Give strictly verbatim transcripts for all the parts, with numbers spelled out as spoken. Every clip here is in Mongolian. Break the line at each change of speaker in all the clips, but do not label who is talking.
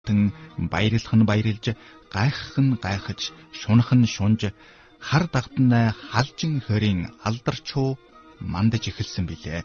тэн баярлах нь баярлж, гайхах нь гайхаж, шунах нь шунж, хар дагтнаа халжин хөрийн алдарчуу мандаж эхэлсэн билээ.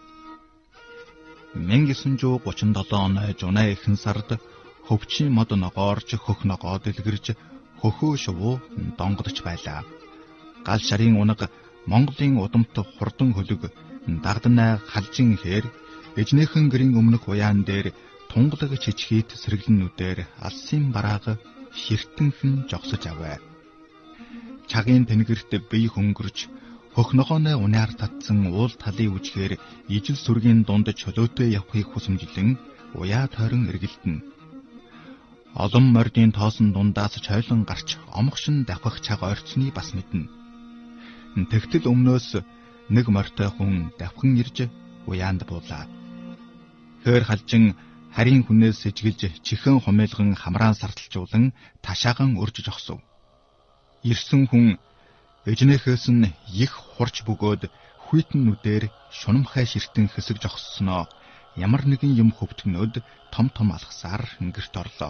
мянга девятьсот тридцать seven оны Жунай эхэн сард хөвчийн мод ногоорч хөх ногоо дэлгэрж хөхөө шувуу донгодож байлаа. Гал шарын унаг Монголын удамт хурдан хөлөг дагданаа халжин хээр эжнийхэн гэрийн өмнөх уяан дээр тунгалаг чичхийт сэргэлнүүдээр алсын бараага ширтэнхэн жогсож аваа. Чагийн тэнгэрт бие хөнгөрч хөх ногооны унаар татсан уул талын үжгээр ижил сүргийн дунд чөлөөтэй явахыг хүсэмжлэн уяа тойрон эргэлдэнэ. Олон мордын тоосон дундаас чойлон гарч омгшин давхах чаг ойрцны бас мэднэ. Тэгтэл өмнөөс нэг мортой хүн давхан ирж уяанд буулаа. Хойр халжин харийн хүнээс сэжгэлж чихэн хумээлган хамраан сарталжуулан ташааган өрж жогсов. Ирсэн хүн эжнээхээс нь их хурч бөгөөд хүйтнүүдээр шунамхай ширтэн хэсэг жогссноо ямар нэгэн юм хөвтгнөд том том алхасаар гэрт орлоо.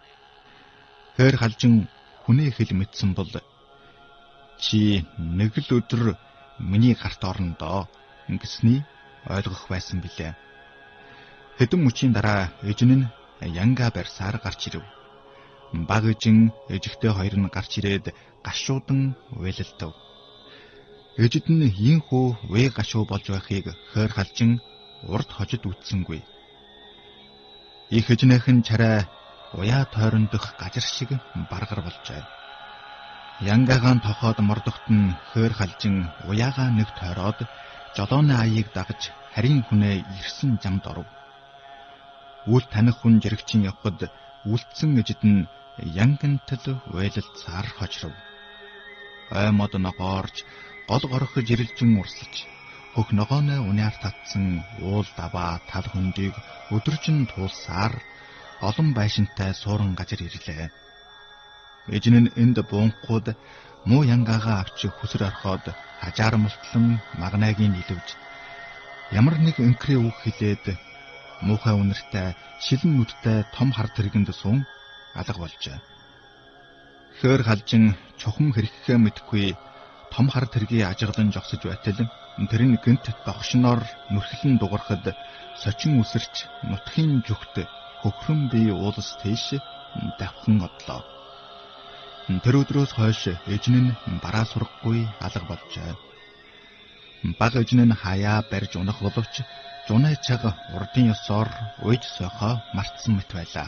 Хойр халжин хүнээ хэл мэдсэн бол чи нэг л өдөр миний гарт орно доо гэсний ойлгох байсан билээ. Хэдэн мөчийн дараа эжин нь янга барьсаар гарч ирэв. Баг эжин ежигтэй хоёр нь гарч ирээд гашуудан уйлалдав. Ежид нь ийхүү вэ гашуу болж байхыг хойр халжин урд хожид үтсэнгүй. Их эжнийхэн чарай уяа тойрондох гажир шиг баргар болжээ. Янгагаан тохоод мордогт нь хойр халжин уяагаа нэг тойроод жолооны аяыг дагаж харийн хүнээ ирсэн замд оров. Үл таних хүн жирэгчин явхад үлдсэн эжид нь янгантал уйлалцаар хожров. Ой мод ногоорж гол горхож ирэлжин урсаж хөх ногооны унаар татсан уул даваа тал хөндийг өдөржин туулсаар олон байшинтай сууран газар ирлээ. Эжин нь энд буунхууд муу янгаага авч хүсэр орхоод хажаар мултлан магнайгийн нилвж ямар нэг өнкрээ үг хэлээд муухай үнэртэй шилэн нүдтэй том хар тэргэнд сун алга болжээ. Хойр халжин чухам хэрэгхээ мэдгүй том хар тэргийг ажиглан жогсож байтал тэр нь гэнт догшноор нүрхлэн дугарахад сочин үсэрч нутгийн жүхт хөхрөн бие уулс тийш давхан одлоо. Тэр өдрөөс хойш эжин нь бараа сурахгүй алга болжээ. Баг эжин нь хаяа барьж унах боловч Жунай чаг урдын ёсоор уйж сойхоо мартсан мэт байлаа.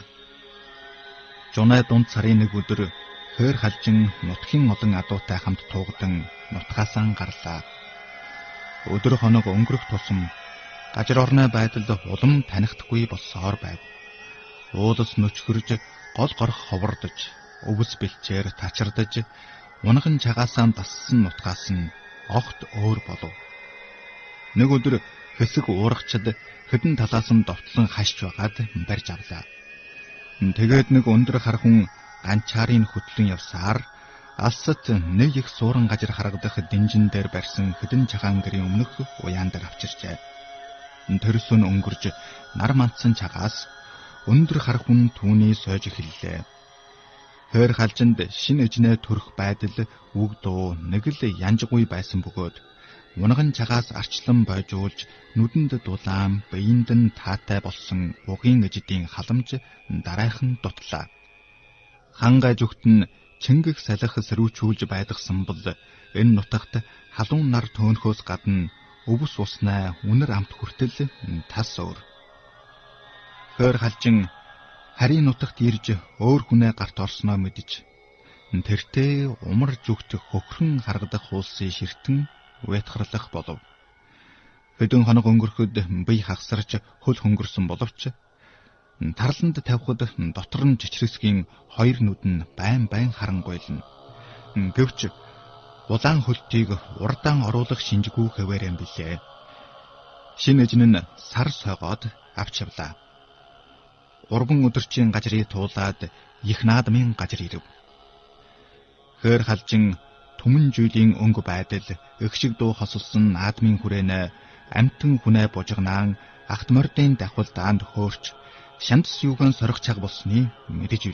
Жунай дунд сарын нэг өдөр хойр халжин нутгийн олон адуутай хамт туугадан нутгаасаа гарлаа. Өдөр хоног өнгөрөх тусам гажир орны байдал улам танихдаггүй болсоор байв. Уулс нөчхөрж гол горох ховордож, өвс бэлчээр тачирдаж, унаган чагаасаа дассан нутгаас нь огт өөр болов. Нэг өдөр хэсэг уурагчд хэдэн талаас нь довтлон хашж байгаад барьж авлаа. Тэгээд нэг өндөр хар хүн ганчаарыг хөтлөн явсаар алсад нэг их сууран гажир харагдах дэнжин дээр барьсан хэдэн чагаан гэрийн өмнөх уяан дээр авчирчээ. Тэрсүн өнгөрж нар мандсан чагаас өндөр хар хүн түүний сойж эхэллээ. Хойр халжинд шин эжнээ төрөх байдал үг дуу нэг л янжгүй байсан бөгөөд унаган чагаас арчлан бойжуулж нүдэнд дулаан биеинд нь таатай болсон угийн эжидийн халамж дарайхан дутлаа. Хангай жүхт нь чингэх салхи сэрүүчүүлж байдагсан бол энэ нутагт халуун нар төөнхөөс гадна өвс уснаа үнэр амт хүртэл тас өөр. Хойр халжин харийн нутагт ирж өөр хүнээ гарт орсноо мэдж тэртээ умар жүхт хөхрөн харагдах уулсын ширтэн уятгарлах болов. Хэдэн хоног өнгөрөхөд бие хагсарч хөл хөнгөрсөн боловч тарланд тавихад дотор нь жичрэсгийн хоёр нүд нь байн байн харангуйлна. Гэвч улаан хөлтийг урдаан оруулах шинжгүй хэвээрэн билээ. Шинэ эжин нь сар сойгоод авч явлаа. Гурван өдөрчийн гажрыг туулаад их наадмын гажир ирэв. Хойр халжин түмэн жүйлийн өнгө байдал эгшиг дуу хосолсон наадмын хүрээнэ амтэн хүнээ бужигнаан ахт мордын давхал даанд хөөрч шандас юуган сорих чаг болсныг мэдэж